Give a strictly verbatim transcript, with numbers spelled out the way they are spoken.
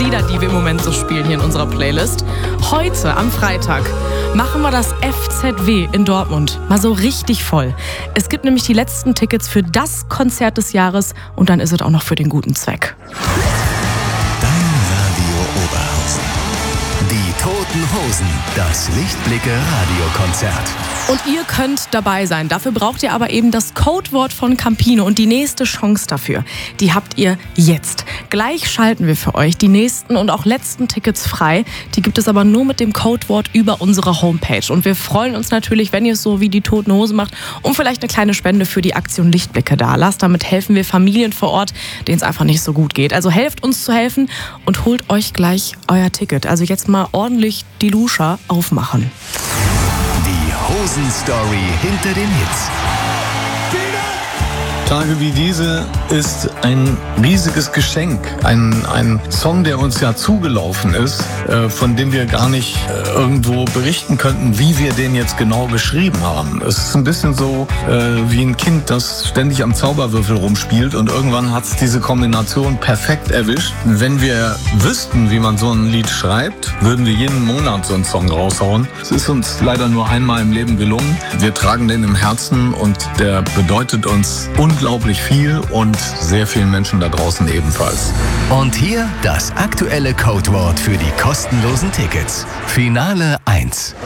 Lieder, die wir im Moment so spielen hier in unserer Playlist. Heute, am Freitag, machen wir das F Z W in Dortmund mal so richtig voll. Es gibt nämlich die letzten Tickets für das Konzert des Jahres und dann ist es auch noch für den guten Zweck. Dein Radio Oberhausen. Die Toten Hosen, das Lichtblicke-Radiokonzert. Und ihr könnt dabei sein. Dafür braucht ihr aber eben das Codewort von Campino und die nächste Chance dafür, die habt ihr jetzt. Gleich schalten wir für euch die nächsten und auch letzten Tickets frei. Die gibt es aber nur mit dem Codewort über unsere Homepage. Und wir freuen uns natürlich, wenn ihr es so wie die Toten Hosen macht und vielleicht eine kleine Spende für die Aktion Lichtblicke da lasst. Damit helfen wir Familien vor Ort, denen es einfach nicht so gut geht. Also helft uns zu helfen und holt euch gleich euer Ticket. Also jetzt mal ordentlich die Luscha aufmachen. Die Hosen-Story hinter den Hits. Tage wie diese ist ein riesiges Geschenk. Ein, ein Song, der uns ja zugelaufen ist, äh, von dem wir gar nicht äh, irgendwo berichten könnten, wie wir den jetzt genau geschrieben haben. Es ist ein bisschen so äh, wie ein Kind, das ständig am Zauberwürfel rumspielt und irgendwann hat es diese Kombination perfekt erwischt. Wenn wir wüssten, wie man so ein Lied schreibt, würden wir jeden Monat so einen Song raushauen. Es ist uns leider nur einmal im Leben gelungen. Wir tragen den im Herzen und der bedeutet uns unglaublich Unglaublich viel und sehr vielen Menschen da draußen ebenfalls. Und hier das aktuelle Codewort für die kostenlosen Tickets. Finale eins.